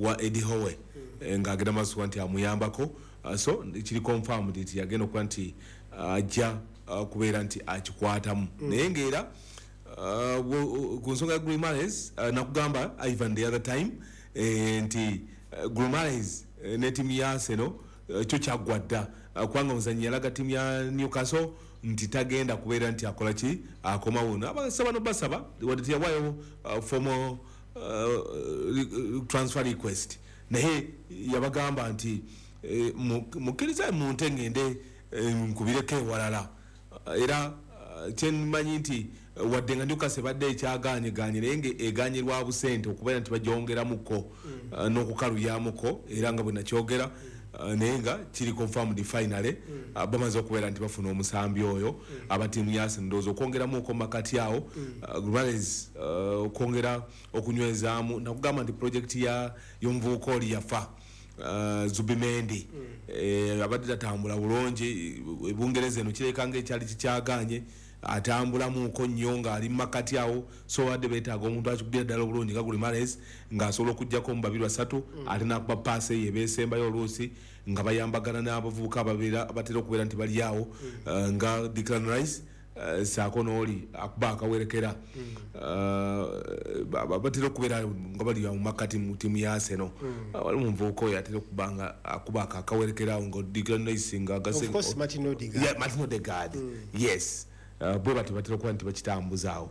wa Eddie Howe ng'agenda maaso nti amuyambako so kiri confirmed nti yagenda okuba nti ajja kubeera nti akikwatamu naye ng'era ku nsonga ya Grimares nakugamba Ivan the other time nti Grimares ne timu ya Arsenal kyo kyaggwa dda kubanga omuzannyi yalaga timu ya Newcastle nti tagenda kubeera nti akola ki akomawo abasaba no basaba wadde tiyawaayo formal transfer request naye yabagamba nti mukkiriza munte ngende nkubireko ewalala era kyemanyi nti wadde nga Newcastle badde ekyaganyeganye naye eganyirwa busente okubeera nti bagyongeramuko n'okukaluyamuko era nga bwe nakyogera naye nga kiri confirmed finally bamaze okubeera nti bafuna omusambi oyo abatiimu ya Arsenal ndowooza okwongeramuko makati awo Grimares okwongera okunywezaamu nakugamba nti project y'omuvubuka oli yafa Zubimendi abadde tatambula bulungi Bungereza eno kireka ng'ekyali kikyaganye atambulamuko nnyo ng'ali mu makati awo so wadde beetaaga omuntu akikubira ddala obulungi nga Grimares ng'asobola okugyako mu 2-3 ate n'akuba paasi ye beesembayo oluusi nga bayambagana n'abavubuka abatera okubeera nti bali awo nga Declan Rice saako n'oli akuba akawerekera batera okubeera nga bali mu makati mu tiimu ya Arsenal wali omuvubuka oyo atera okuba nga akuba akawerekera nga Declan Rice nga Martin Odegaard yes bwe batera okuba nti bakitambuzaawo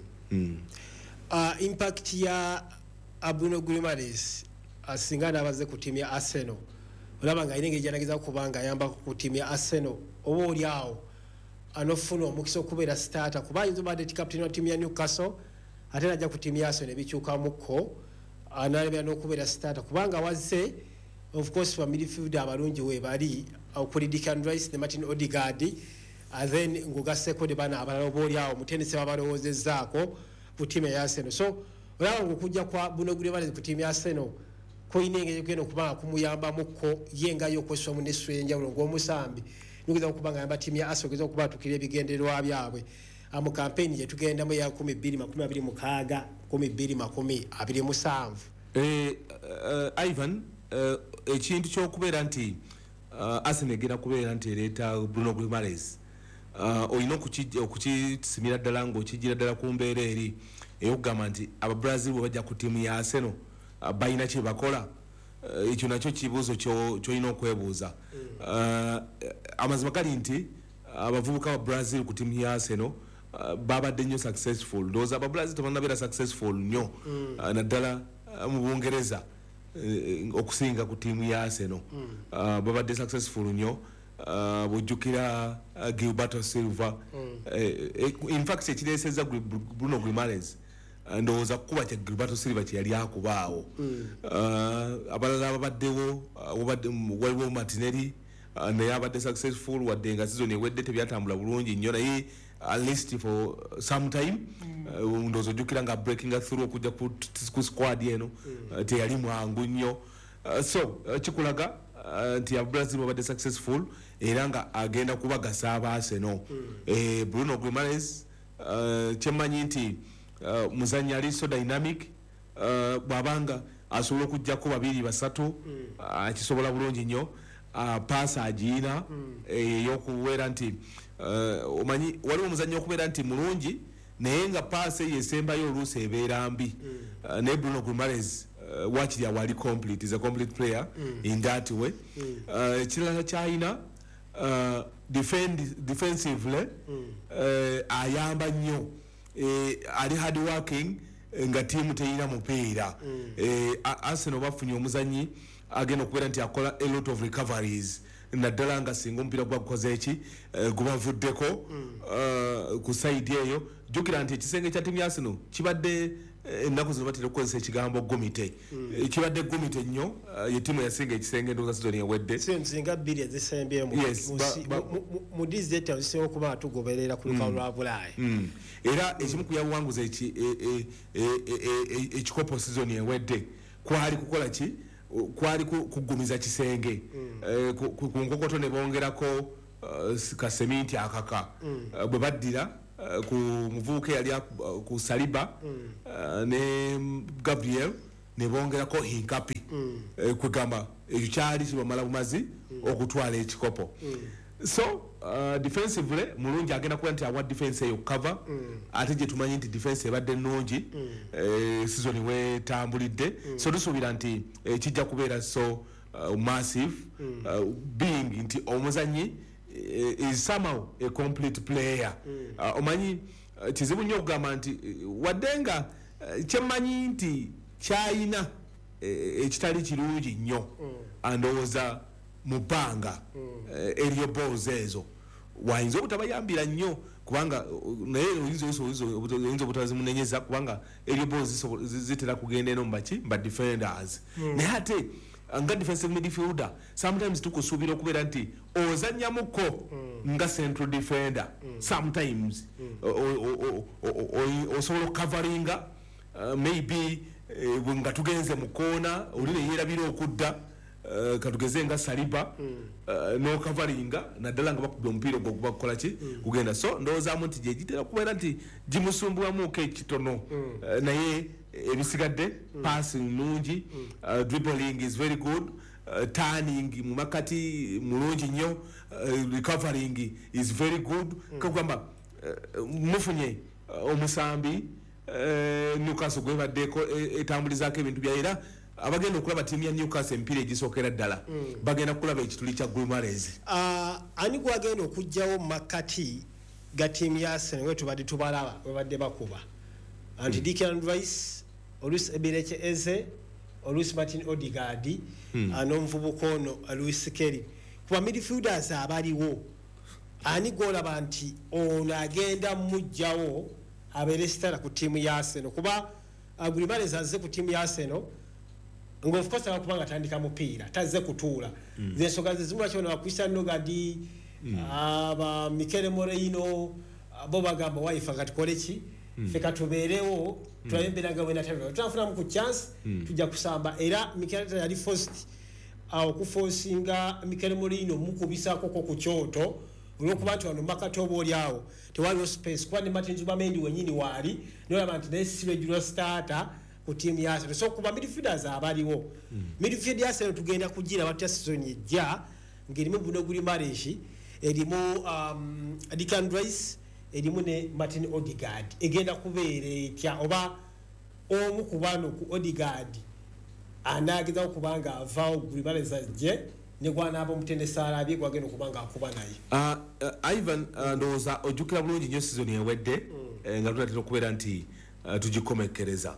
impact ya Bruno Grimares asinga n'abaze ku tiimu ya Arsenal olaba nga ayina engeri gy'anageza kubanga ayambako ku tiimu ya Arsenal oba oli awo anofuna omukisa okubeera starter kuba ayinza obadde ti captain wa tiimu ya Newcastle ate najja ku tiimu ya Arsenal ebikyukamuko analabira n'okubeera starter kubanga wazze of course ba midfielder abalungi we bali okuli Declan Rice ne Martin Odegaard then ngugaseko de bana abalala oba oli awo mutendesi babalowoozezaako ku tiimu ya Arsenal so olaba ng'okujja kwa Bruno Grimares ku tiimu ya Arsenal koyina engeri genda okubanga kumuyambamuko ye ngayo okweswa mu nesu enjawulo ng'omusambi nugeza okuba nga yamba tiimu ya Arsenal ogeza okuba atukira ebigendererwa byabwe mu kampeni gye tugendamu ya 1226 1227 Ivan ekintu ky'okubeera nti Arsenal egenda kubeera nti ereeta Bruno Grimares olina okukisimira ddala ng'okigira ddala ku mbeera eri ey'okugamba nti Ababrazil bwe bajja ku tiimu ya Arsenal balina kye bakola ekyo nakyo kibuuzo kyolina okwebuuza amazima gali nti abavubuka ba Brazil ku tiimu ya Arsenal babadde nnyo successful ndowooza Ababrazil tebanabeera successful nnyo naddala mu Bungereza okusinga ku tiimu ya Arsenal babadde successful nnyo bujjukira Gilberto Silva in fact ekireeseza Bruno Grimares ndowooza kukuba kya Gilberto Silva kye yali akubaawo abalala ababaddewo waliwo Martinelli naye abadde successful wadde nga season ewedde tebyatambula bulungi nnyo naye at least for some time ndowooza ojjukira nga breaking through okujja ku squad eno teyali mwangu nnyo so kikulaga nti Brazil babadde successful era nga agenda kubagasa aba Arsenal Bruno Grimares kyemanyi nti muzanyi ali so dynamic bwabanga asobola okujjako 2-3 akisobola bulungi nnyo pass agiina eyokubeera nti omanyi waliwo omuzanyi okubeera nti mulungi naye nga pass yesembayo oluusi ebeera mbi naye Bruno Grimares wakiri awali complete is a complete player in that way ekirala kyayina defensively ayamba nnyo ali hard working nga tiimu teyina mupiira Arsenal bafunye omuzanyi agenda okubeera nti akola a lot of recoveries naddala nga singa omupiira gwagukoze eki gubavuddeko ku side eyo jjukira nti ekisenge kya tiimu ya Arsenal kibadde ennaku zino batera okukozesa ekigambo gomite kibadde gomite nnyo ye tiimu yasinga ekisenge ndowooza sizoni ewedde singa 2 ezisembyeyo mu dizeta zisinga okuba tugoberera ku lukalu lwa Bulaaya era ekimu ku byabuwanguza ekikopo sizoni ewedde kwali kukola ki kwali kugumiza kisenge ku nkokoto ne bongerako kaseminti akaka bwe baddira ku muvubuka yali ku Saliba ne Gabriel ne bongerako hinkapi kwegamba ekyo kyali kibamala bumazi okutwala ekikopo so defensively mulungi agenda kuba nti awa defense eyo cover ate gye tumanyi nti defense ebadde nnungi season wetambulidde so tusuubira nti kijja kubeera so massive being nti omuzanyi is somehow a complete player omanyi kizibu nnyo okugamba nti wadde nga kyemmanyi nti kyayina ekitali kirungi nnyo andowooza mu bbanga eriyo balls ezo wayinza obutabayambira nnyo kubanga naye oyinza obutazimunenyeza kubanga eriyo balls zitera kugenda eno mubaki ba defenders naye ate nga defensive midfielder sometimes tukusuubira okubeera nti ozannyamuko nga central defender sometimes osobola okukavaringa maybe nga tugenze mu koona oli ne yeerabira okudda katugeze nga Saliba no coveringa naddala nga bakubye omupiira ogwo kubakola ki kugenda so ndowoozamu nti gyegitera kubeera nti gimusumbuwamuko ekitono naye ebisigadde passing nungi dribbling is very good turning mu makati mulungi nnyo recovering is very good kagamba mufunye omusambi Newcastle gwebaddeko etambulizaako ebintu bya era abagenda okulaba tiimu ya Newcastle empiira egisookera ddala bagenda kulaba ekituli kya Guimarães ani gwagenda okugjawo mu makati ga tiimu ya Arsenal wetubadde tubalaba webadde bakuba anti Declan Rice oluusi Eberechi Eze oluusi Martin Odegaard n'omuvubuka ono Luis Kelly kuba midfielders abaliwo ani gwolaba nti ono agenda mujjawo abeere sitala ku tiimu ya Arsenal kuba Guimarães azze ku tiimu ya Arsenal ngo of course akubanga atandika mupiira tazze kutuula zensonga zimula kyona wa Christian Nogadi aba Mikel Moreno bo bagamba waifa kati koleki feka tubeerewo tuyemberaga wena tabira tunafuna mu chance tujja kusamba era Mikel yali forced okuforcinga Mikel Moreno mukubisa koko ku kyoto olwokuba nti wano makati oba oliawo tewaliwo space kuba ne Martin Zubamendi wenyini waali nolaba nti nesibe julo starter ku tiimu ya Arsenal so kuba midfielders abaliwo midfield ya Arsenal tugenda kugira batya season ejja ngerimu Bruno Guimarães erimu Declan Rice erimu ne Martin Odegaard egenda kubeera etya oba omu ku bano ku Odegaard anageza okubanga avaawo Guimarães ajje ne gwana abo mutendesa alabye gwagenda okubanga akuba naye Ivan ndowooza ojjukira bulungi nnyo season ewedde nga tunatera okubeera nti tugikomekereza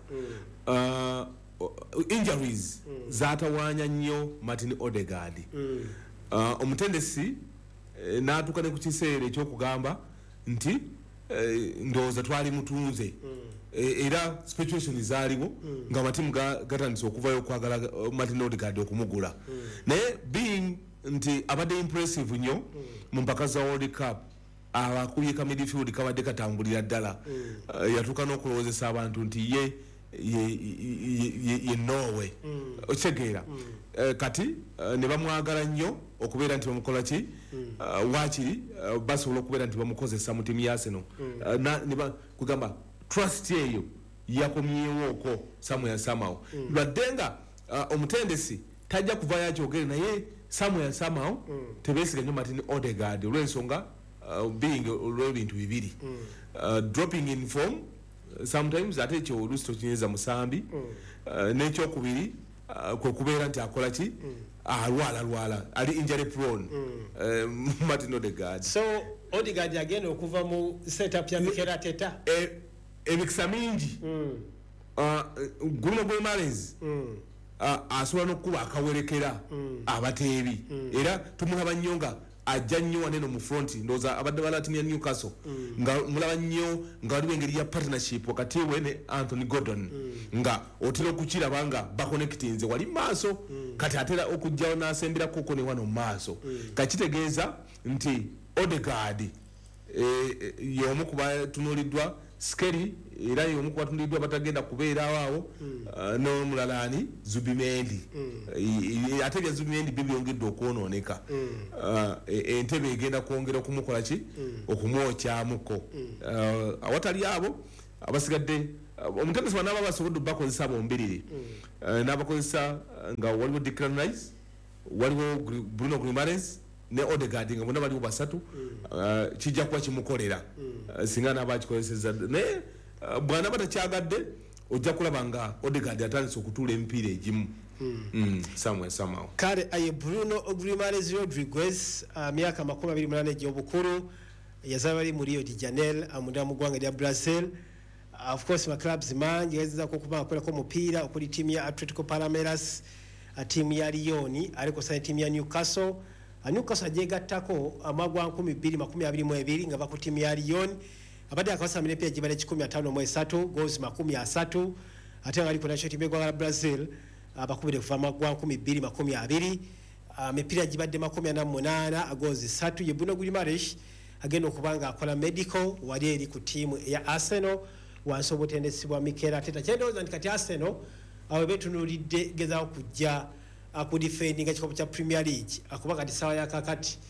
injuries zaatawaanya nnyo Martin Odegaard omutendesi n'atuuka ne ku kiseera ekyokugamba nti ndowooza twali mutunze era situation zaaliwo nga amatimu gatandise okuvayo okwagala Martin Odegaard okumugula naye being nti abadde impressive nnyo mu mpaka za World Cup abakubye ka midfield kabadde katambulira ddala yatuuka n'okulowoozesa abantu nti ye Norway okitegeera kati ne bamwagala nnyo okubeera nti bamukola ki waakiri basobola okubeera nti bamukozesa mu tiimu ya Arsenal kugamba trust eyo yakomyewooko somewhere somehow lwadde nga omutendesi tajja kuvayo akyogere naye somewhere somehow tebeesiga nnyo Martin Odegaard olw'ensonga being olw'ebintu bibiri dropping in form sometimes ate ekyo oluusi tokinyeza musambi n'ekyokubiri kwe kubeera nti akola ki alwala ali injury prone Martin Odegaard so Odegaard agenda okuva mu setup ya Mikel Arteta emikisa mingi Bruno Guimarães asobola n'okuba akawerekera abateebi era tumulaba nnyo nga ajja nnyo waneno mu front ndowooza abadde bala timu ya Newcastle nga mulaba nnyo nga waliwo engeri ya partnership wakati we ne Anthony Gordon nga otera okukiraba nga bakonekitinze wali maaso kati atera okujjawo n'asembirako ko ne wano mu maaso kakitegeeza nti Odegaard y'omu ku batunuuliddwa Skelly era y'omu ku batunuuliddwa batagenda kubeerawo awo n'omulalaani Zubimendi ate bya Zubimendi byongedde okwonooneka entebe egenda kwongera okumukola ki okumwokyamuko awatali abo abasigadde omutendesi banaba basobodde bakozesa abombirire n'abakozesa nga waliwo Declan Rice waliwo Bruno Guimaraes ne Odegaard nga bonna baliwo basatu kijja kuba kimukolera singa n'abakikozesezza naye bw'anaba takyagadde ojja kulaba nga Odegaard atandise okutuula emipiira egimu somehow kale aye Bruno Guimaraes Rodriguez myaka 28 egy'obukulu yazaba ali mu Rio de Janeiro amunda mu ggwanga lya Brazil. Of course my clubs mangi yazizako okuba akolako mupiira okuli timu ya Atletico Palmeiras, timu ya Lyon aliko sa timu ya Newcastle. Newcastle ajegattako amagwa 1222 nga bako timu ya Lyon abadde akawasamira pia jibale 15 goals 30 ate nga aliko national team ya Brazil abakubire kuva amagwa 1220 mipira jibadde 48 goals 3 ye Bruno Guimaraes agenda okubanga akola medical wali eri ku timu ya Arsenal wansi obutendesibwa Mikel Arteta. Kyendoza nti kati Arsenal awe betunulidde gezaako kujja akudifendinga ekikopo kya Premier League akuba kati sawa ya kakati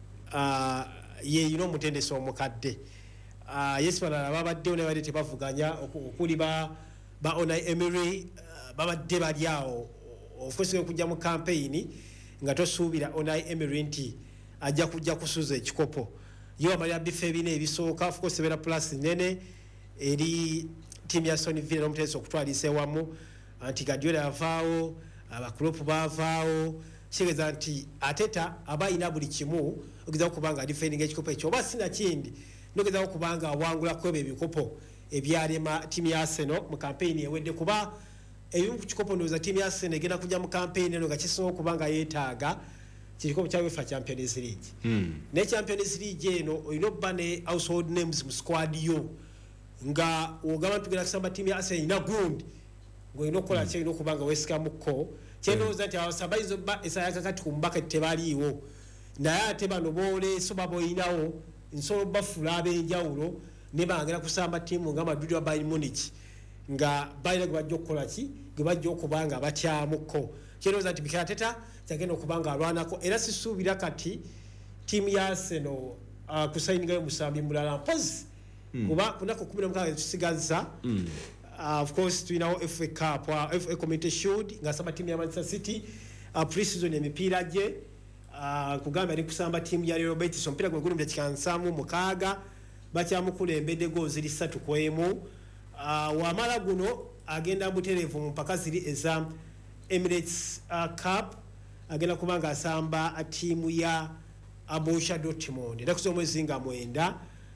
ye yino omutendesi omukadde yes balala babaddewo ne badde tebavuganya okuli ba Unai Emery babadde bali awo of course kujja mu campaign nga tosuubira Unai Emery nti ajja kujja kusuza ekikopo yo amalya bife bine ebisooka of course bera plus nene eri timu ya Aston Villa n'omutendesi okutwalisa ewamu anti Guardiola yavaawo abakulupu bavaawo kigeza nti Arteta abayina buli kimu ogezaako kubanga defending ekikopo ekyo oba sina kindi nogezaako kubanga awangula kwebo ebikopo ebyalema timu ya Arsenal mu campaign ewedde kuba ebimu ku kikopo ndowooza timu ya Arsenal egenda kujja mu campaign eno nga kisobola okubanga yeetaaga kiriko kya UEFA Champions League ne Champions League eno olina obba ne household names mu squad yo nga ogamba tugenda kusamba timu ya Arsenal ina gundi ng'olina okukola ki olina okubanga weesigamukko kyendowooza nti abasamba izo bba esaya kakati ku mbaka tebaliiwo naye ate bano booleeso baboyinawo nsobola obbafula ab'enjawulo ne bangera kusamba timu nga Madrid wa Bayern Munich nga balina gwe bajja okukola ki gwe bajja okubanga bakyamukko kyendowooza nti Mikel Arteta kyagenda okubanga alwanako era sisuubira kati timu ya Arsenal kusayiningayo musambi mulala mpozi kuba kunako 16 tusigaza of course tulinawo FA Cup FA Community Shield nga samba timu ya Manchester City pre-season emipiira gye kugamba ali kusamba timu ya Real Betis omupiira gwe gulumya kikansamu mukaaga bakyamukulembedde goals 3-1 wamala guno agenda buterevu mu mpaka ziri eza Emirates Cup agenda kubanga asamba timu ya Borussia Dortmund era kusoma mwezi nga 9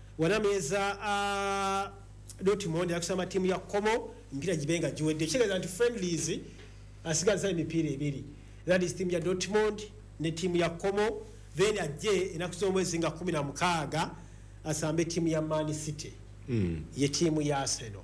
wanameza Dortmund yakusamba timu ya Como mpira jibenga jiwedde kigeza nti friendlies asigaza emipiira ebiri that is timu ya Dortmund ne timu ya Como then ajje enakusoma mwezi nga 16 asambe timu ya Man City ye timu ya Arsenal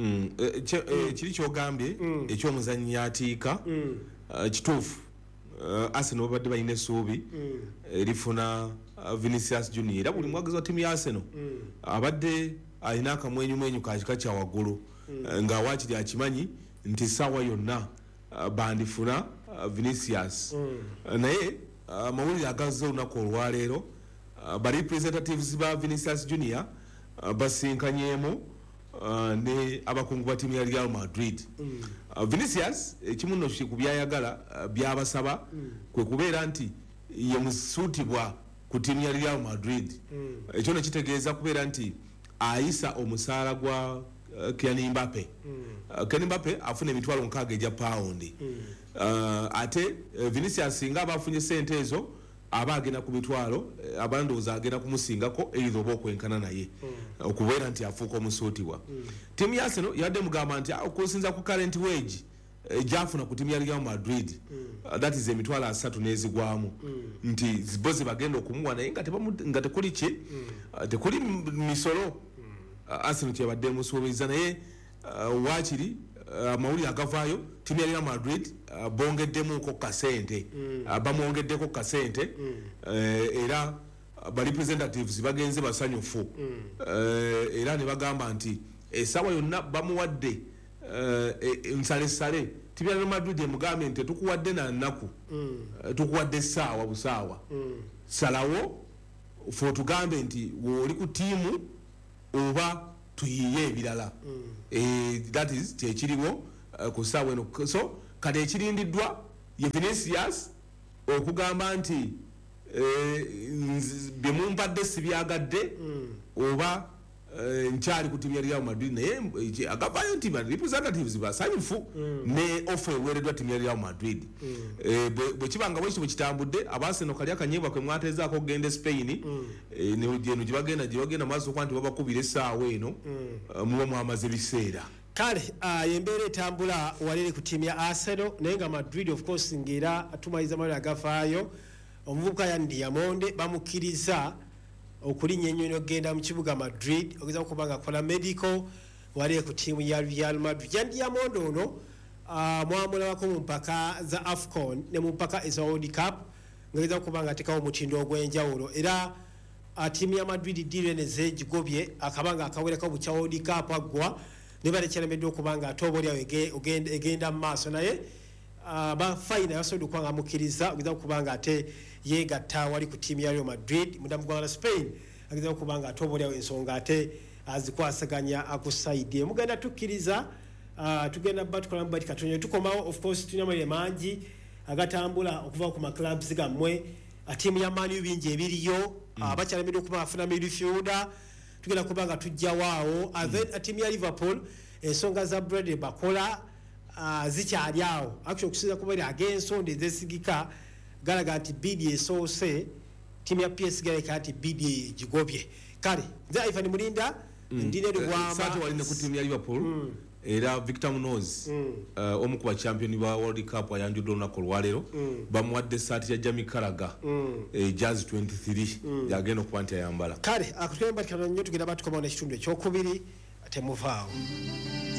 kiri kyogambye ekyomuzanyi yatiika kituufu Arsenal badde balina essuubi erifuna Vinicius Junior era buli mwagazi wa timu ya Arsenal abadde alina akamwenyumwenyu kakika kya waggulu nga waakiri akimanyi nti ssaawa yonna bandifuna Vinicius naye amawulire agazze olunaku olwaleero ba representatives ba Vinicius Junior basinkanyemu ne abakungu ba timu ya Real Madrid. Vinicius ekimu nno ku byayagala byabasaba kwe kubeera nti ye musuutibwa ku timu ya Real Madrid. Ekyo ne kitegeeza kubeera nti ayisa omusaala gwa Kylian Mbappe. Kylian Mbappe afuna emitwalo 6 egya paundi. Ate Vinicius nga abafunye sente ezo aba agenda ku mitwalo abandooza agenda kumusingako either oba okwenkana naye okubeera nti afuuka omusuutibwa. Timu ya Arsenal yadde mugamba nti okusinza ku current wage gyafuna ku timu ya Real Madrid that is emitwalo 3 n'ezigwamu nti zibozi bagenda okumuwa naye nga tekuli ki tekuli misolo Arsenal kyebadde musuubiza naye waakiri amawulire agavaayo timu ya Real Madrid bongeddemuko kasente bamwongeddeko kasente era ba representatives bagenze basanyufu era ne bagamba nti essaawa yonna bamuwadde nsalesale timu ya Real Madrid emugambe nti tukuwadde na nnaku tukuwadde essaawa busaawa salawo fo tugambe nti wooli ku tiimu oba tuyiye ebirala that is kyekiriwo ku ssaawa eno so kati ekirindiddwa ye Vinicius okugamba nti bye mumpadde sibyagadde oba nkyali ku tiimu ya Real Madrid naye agavayo nti representatives basanyufu ne offer eweereddwa tiimu ya Real Madrid bwe kibanga bwekyo bwe kitambudde Arsenal kali akanyebwa kwe mwateezaako okugenda Spain eno gye bagenda maaso kwa nti babakubira essaawa eno muba mwamaze ebiseera kale embeera etambula walere ku tiimu ya Arsenal naye nga Madrid of course ng'era atumaliza maliro agafaayo omuvubuka ya Diamonde bamukkiriza okulinnya ennyonyi okugenda mu kibuga Madrid ogeza okuba nga akola medical walere ku tiimu ya Real Madrid. Ya Diamonde ono mwamulabako mu mpaka za AFCON ne mu mpaka eza World Cup ng'ogeza okuba nga ateekawo omutindo ogw'enjawulo era tiimu ya Madrid ddiiro eno ez'egigobye akabanga akawereko mu kya World Cup aggwa ne balekyalemeddwa okuba nga ate oba oliawo egenda mu maaso naye bafayina yasobodde okuba nga amukkiriza ogeza okuba nga ate yeegatta wali ku tiimu ya Real Madrid mudamu gwanga Spain ageza okuba nga ate oba oliawo ensonga ate azikwasaganya ku sayidi mugenda tukkiriza tugenda batukola mu bati katonyo tukomawo of course tunyamalire mangi agatambula okuva ku maclubs gammwe tiimu ya Man U bingi ebiriyo bakyalemeddwa okuba afuna midfielder tugenda kuba nga tujjawaawo tiimu ya Liverpool ensonga za Bradley bakola zikyali awo actually okusinza kuba eri ag'ensonda ezesigika galaga nti bidi esoose tiimu ya PSG galeka nti bidi gigobye kale nze Ivan Mulinda ndine Rwamba sate waline ku tiimu ya Liverpool era Victor Munoz omu ku champion ba World Cup ayanjudde olunaku olwaleero bamuwadde saati ya Jamie Carragher Jazz 23 yagenda okuba nti ayambala kale akutwemba nnyo tugenda batukomawo n'ekitundu ekyokubiri ate muvaawo